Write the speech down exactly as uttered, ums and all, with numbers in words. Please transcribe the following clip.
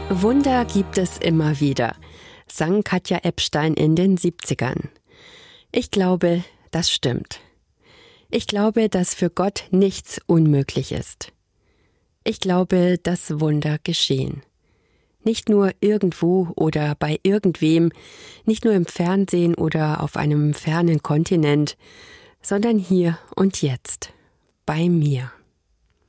Wunder gibt es immer wieder, sang Katja Ebstein in den siebzigern. Ich glaube, das stimmt. Ich glaube, dass für Gott nichts unmöglich ist. Ich glaube, dass Wunder geschehen. Nicht nur irgendwo oder bei irgendwem, nicht nur im Fernsehen oder auf einem fernen Kontinent, sondern hier und jetzt, bei mir.